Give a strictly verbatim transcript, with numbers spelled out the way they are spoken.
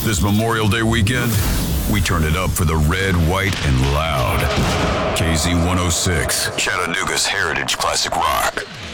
This Memorial Day weekend, we turn it up for the red, white, and loud. K Z one oh six, Chattanooga's Heritage Classic Rock.